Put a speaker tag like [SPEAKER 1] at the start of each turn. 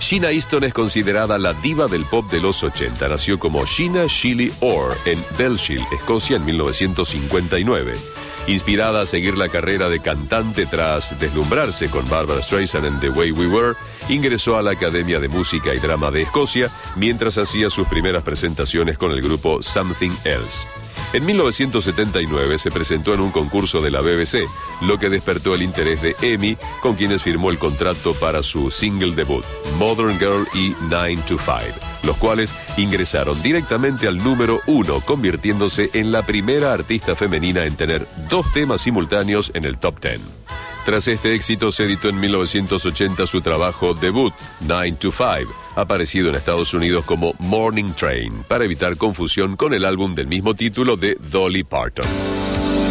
[SPEAKER 1] Sheena Easton es considerada la diva del pop de los 80. Nació como Sheena Shelley Orr en Bellshill, Escocia, en 1959. Inspirada a seguir la carrera de cantante tras deslumbrarse con Barbra Streisand en The Way We Were, ingresó a la Academia de Música y Drama de Escocia mientras hacía sus primeras presentaciones con el grupo Something Else. En 1979 se presentó en un concurso de la BBC, lo que despertó el interés de EMI, con quienes firmó el contrato para su single debut, Modern Girl y 9 to 5, los cuales ingresaron directamente al número 1, convirtiéndose en la primera artista femenina en tener 2 temas simultáneos en el top 10. Tras este éxito se editó en 1980 su trabajo debut, 9 to 5, aparecido en Estados Unidos como Morning Train, para evitar confusión con el álbum del mismo título de Dolly Parton.